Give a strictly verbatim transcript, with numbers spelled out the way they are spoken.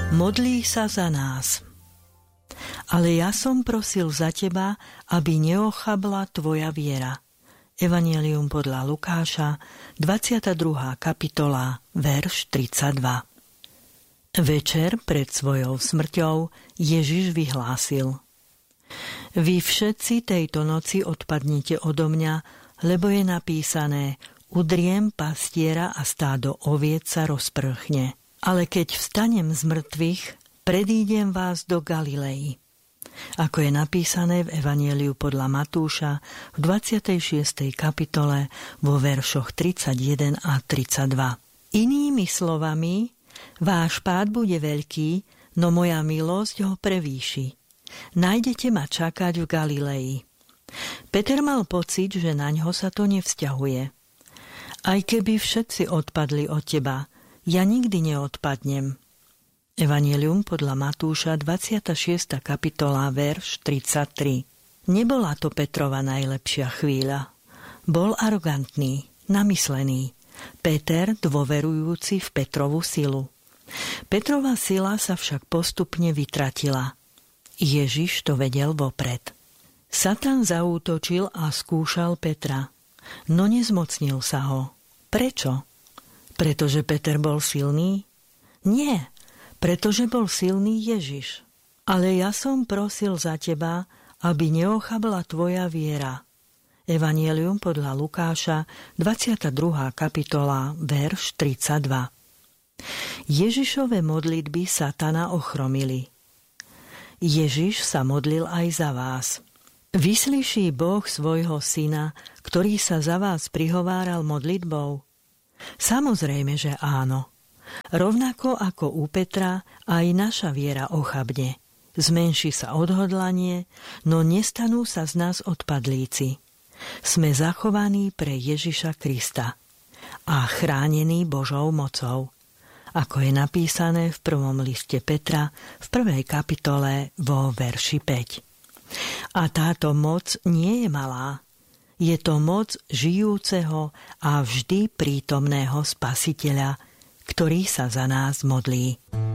Modlí sa za nás. Ale ja som prosil za teba, aby neochabla tvoja viera. Evanjelium podľa Lukáša, dvadsiata druhá kapitola, verš tridsaťdva. Večer pred svojou smrťou Ježiš vyhlásil: Vy všetci tejto noci odpadnite odo mňa, lebo je napísané: Udriem pastiera a stádo oviec sa rozprchne. Ale keď vstanem z mŕtvych, predídem vás do Galilei. Ako je napísané v Evanjeliu podľa Matúša v dvadsiatej šiestej kapitole vo veršoch tridsaťjeden a tridsaťdva. Inými slovami, váš pád bude veľký, no moja milosť ho prevýši. Nájdete ma čakať v Galilei. Peter mal pocit, že naňho sa to nevzťahuje. Aj keby všetci odpadli od teba, ja nikdy neodpadnem. Evanjelium podľa Matúša, dvadsiata šiesta kapitola, verš tridsaťtri. Nebola to Petrova najlepšia chvíľa. Bol arogantný, namyslený. Peter dôverujúci v Petrovu silu. Petrova sila sa však postupne vytratila. Ježiš to vedel vopred. Satan zaútočil a skúšal Petra, no nezmocnil sa ho. Prečo? Pretože Peter bol silný? Nie, pretože bol silný Ježiš. Ale ja som prosil za teba, aby neochabla tvoja viera. Evanjelium podľa Lukáša, dvadsiata druhá kapitola, verš tridsaťdva. Ježišove modlitby Satana ochromili. Ježiš sa modlil aj za vás. Vyslyší Boh svojho syna, ktorý sa za vás prihováral modlitbou? Samozrejme, že áno. Rovnako ako u Petra, aj naša viera ochabne. Zmenší sa odhodlanie, no nestanú sa z nás odpadlíci. Sme zachovaní pre Ježiša Krista a chránení Božou mocou. Ako je napísané v prvom liste Petra v prvej kapitole vo verši päť. A táto moc nie je malá. Je to moc žijúceho a vždy prítomného Spasiteľa, ktorý sa za nás modlí.